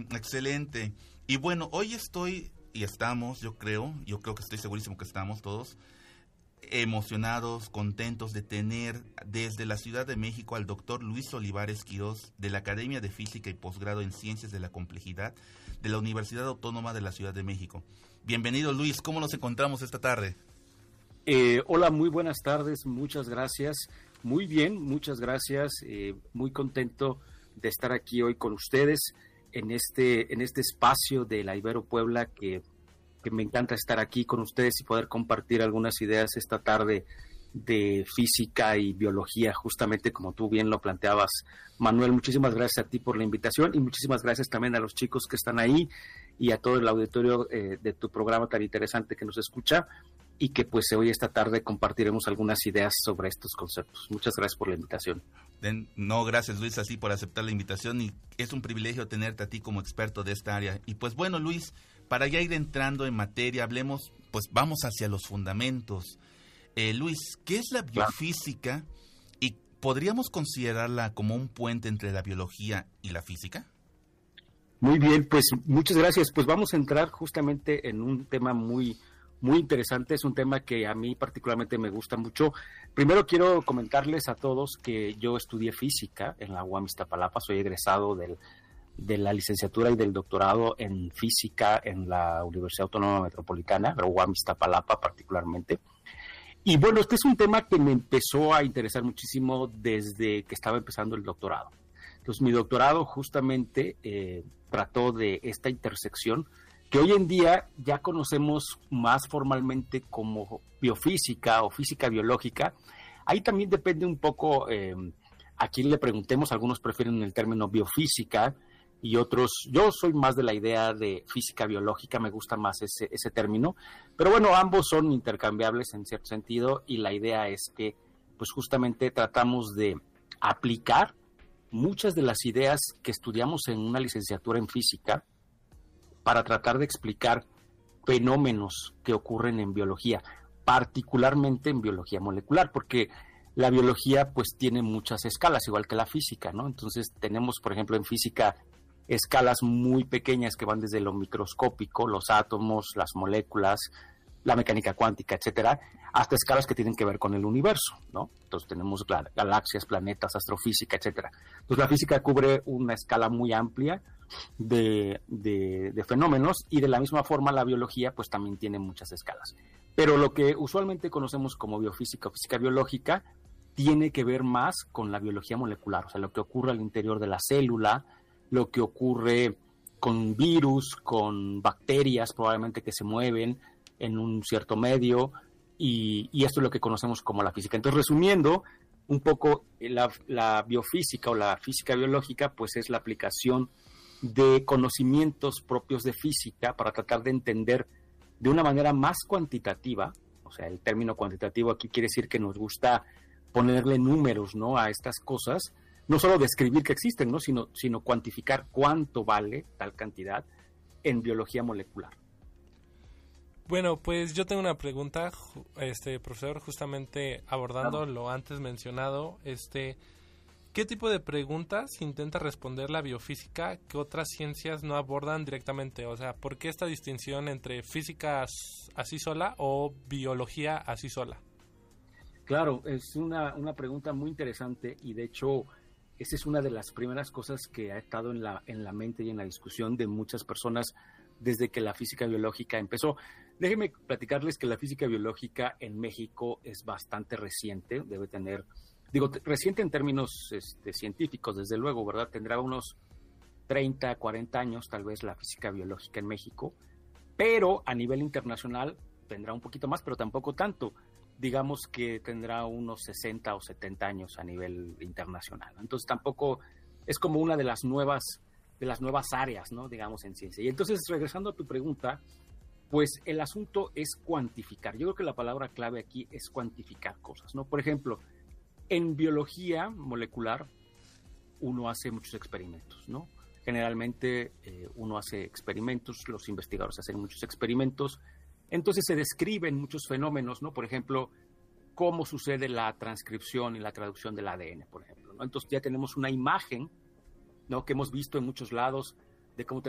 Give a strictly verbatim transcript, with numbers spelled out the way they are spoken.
Excelente. Y bueno, hoy estoy, y estamos, yo creo, yo creo que estoy segurísimo que estamos todos emocionados, contentos de tener desde la Ciudad de México al doctor Luis Olivares Quirós, de la Academia de Física y Posgrado en Ciencias de la Complejidad de la Universidad Autónoma de la Ciudad de México. Bienvenido, Luis, ¿cómo nos encontramos esta tarde? Eh, hola, muy buenas tardes, muchas gracias. Muy bien, muchas gracias. Eh, muy contento de estar aquí hoy con ustedes en este, en este espacio de la Ibero Puebla que que me encanta estar aquí con ustedes y poder compartir algunas ideas esta tarde de física y biología, justamente como tú bien lo planteabas, Manuel. Muchísimas gracias a ti por la invitación y muchísimas gracias también a los chicos que están ahí y a todo el auditorio eh, de tu programa tan interesante que nos escucha y que pues hoy esta tarde compartiremos algunas ideas sobre estos conceptos. Muchas gracias por la invitación. No, gracias Luis, así por aceptar la invitación, y es un privilegio tenerte a ti como experto de esta área. Y pues bueno, Luis, para ya ir entrando en materia, hablemos, pues vamos hacia los fundamentos. Eh, Luis, ¿qué es la biofísica y podríamos considerarla como un puente entre la biología y la física? Muy bien, pues muchas gracias. Pues vamos a entrar justamente en un tema muy muy interesante, es un tema que a mí particularmente me gusta mucho. Primero quiero comentarles a todos que yo estudié física en la U A M Iztapalapa, soy egresado del, de la licenciatura y del doctorado en física en la Universidad Autónoma Metropolitana, la U A M Iztapalapa particularmente. Y bueno, este es un tema que me empezó a interesar muchísimo desde que estaba empezando el doctorado. Entonces mi doctorado justamente eh, trató de esta intersección que hoy en día ya conocemos más formalmente como biofísica o física biológica. Ahí también depende un poco eh, a quién le preguntemos. Algunos prefieren el término biofísica y otros, yo soy más de la idea de física biológica, me gusta más ese, ese término, pero bueno, ambos son intercambiables en cierto sentido y la idea es que pues justamente tratamos de aplicar muchas de las ideas que estudiamos en una licenciatura en física para tratar de explicar fenómenos que ocurren en biología, particularmente en biología molecular, porque la biología pues tiene muchas escalas, igual que la física, ¿no? Entonces tenemos, por ejemplo, en física escalas muy pequeñas que van desde lo microscópico, los átomos, las moléculas, la mecánica cuántica, etcétera, hasta escalas que tienen que ver con el universo, ¿no? Entonces tenemos galaxias, planetas, astrofísica, etcétera. Entonces la física cubre una escala muy amplia de, de, de fenómenos y de la misma forma la biología pues también tiene muchas escalas. Pero lo que usualmente conocemos como biofísica o física biológica tiene que ver más con la biología molecular, o sea, lo que ocurre al interior de la célula, lo que ocurre con virus, con bacterias probablemente que se mueven en un cierto medio, y, y esto es lo que conocemos como la física. Entonces, resumiendo un poco, la, la biofísica o la física biológica, pues es la aplicación de conocimientos propios de física para tratar de entender de una manera más cuantitativa, o sea, el término cuantitativo aquí quiere decir que nos gusta ponerle números, ¿no?, a estas cosas, no solo describir que existen, ¿no?, sino, sino cuantificar cuánto vale tal cantidad en biología molecular. Bueno, pues yo tengo una pregunta, este profesor, justamente abordando lo antes mencionado, este, ¿qué tipo de preguntas intenta responder la biofísica que otras ciencias no abordan directamente? O sea, ¿por qué esta distinción entre física así sola o biología así sola? Claro, es una, una pregunta muy interesante y de hecho esa es una de las primeras cosas que ha estado en la, en la mente y en la discusión de muchas personas desde que la física biológica empezó. Déjenme platicarles que la física biológica en México es bastante reciente, debe tener, digo, t- reciente en términos este, científicos, desde luego, ¿verdad? Tendrá unos treinta, cuarenta años tal vez la física biológica en México, pero a nivel internacional tendrá un poquito más, pero tampoco tanto. Digamos que tendrá unos sesenta o setenta años a nivel internacional. Entonces tampoco es como una de las nuevas de las nuevas áreas, ¿no?, digamos, en ciencia. Y entonces, regresando a tu pregunta, pues el asunto es cuantificar. Yo creo que la palabra clave aquí es cuantificar cosas, ¿no? Por ejemplo, en biología molecular uno hace muchos experimentos, ¿no? Generalmente eh, uno hace experimentos, los investigadores hacen muchos experimentos, entonces se describen muchos fenómenos, ¿no? Por ejemplo, cómo sucede la transcripción y la traducción del A D N, por ejemplo, ¿no? Entonces ya tenemos una imagen, ¿no?, que hemos visto en muchos lados de cómo